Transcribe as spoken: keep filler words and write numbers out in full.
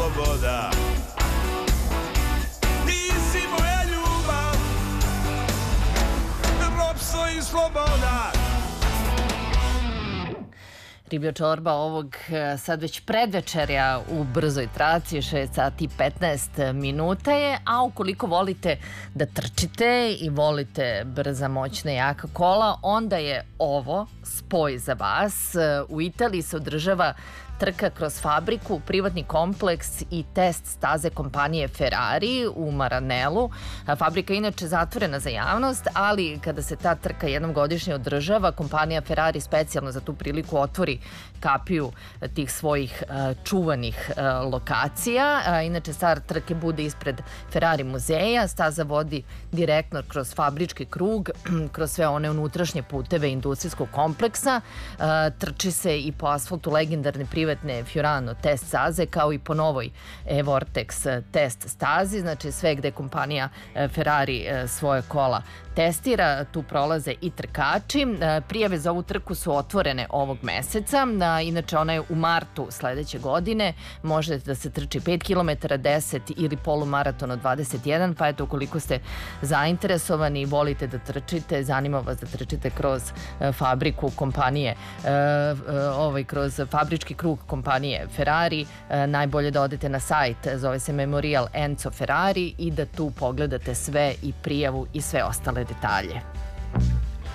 sloboda. Ti si moja ljubav, ropstvo i sloboda. Riblja čorba ovog sad već predvečerja u brzoj traci, šest sati i petnaest minuta je, a ukoliko volite da trčite i volite brza, moćna, jaka kola, onda je ovo spoj za vas. U Italiji se održava trka kroz fabriku, privatni kompleks i test staze kompanije Ferrari u Maranelu. Fabrika je inače zatvorena za javnost, ali kada se ta trka jednom godišnje održava, kompanija Ferrari specijalno za tu priliku otvori kapiju tih svojih čuvanih lokacija. Inače, start trke bude ispred Ferrari muzeja, staza vodi direktno kroz fabrički krug, kroz sve one unutrašnje puteve industrijskog kompleksa. Trči se i po asfaltu legendarne privatne Fiorano test staze, kao i po novoj E-Vortex test stazi, znači sve gde kompanija Ferrari svoje kola testira, tu prolaze i trkači. Prijave za ovu trku su otvorene ovog meseca, inače ona je u martu sledeće godine, može da se trči pet kilometara, deset ili polumaraton od dvadeset jedan, pa eto, ukoliko ste zainteresovani i volite da trčite, zanima vas da trčite kroz fabriku kompanije, ovaj, kroz fabrički krug kompanije Ferrari, najbolje da odete na sajt, zove se Memorial Enzo Ferrari, i da tu pogledate sve i prijavu i sve ostale detalje.